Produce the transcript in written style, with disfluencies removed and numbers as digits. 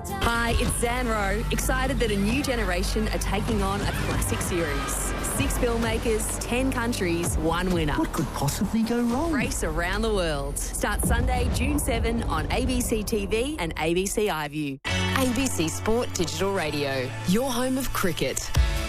Hi, it's Zan Rowe. Excited that a new generation are taking on a classic series. 6 filmmakers, 10 countries, 1 winner. What could possibly go wrong? Race around the world. Start Sunday, June 7 on ABC TV and ABC iView. ABC Sport Digital Radio, your home of cricket.